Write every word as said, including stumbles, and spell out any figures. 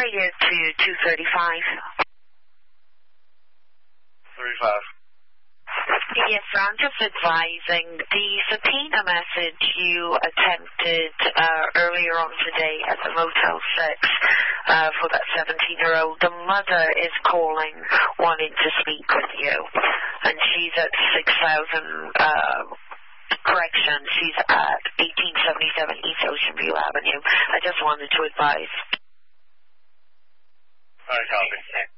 you to two thirty-five. thirty-five. Yes, sir. I'm just advising the subpoena message you attempted uh, earlier on today at the Motel six uh, for that seventeen-year-old. The mother is calling, wanting to speak with you, and she's at six thousand, uh, correction, she's at eighteen seventy-seven East Ocean View Avenue. I just wanted to advise. All right, copy.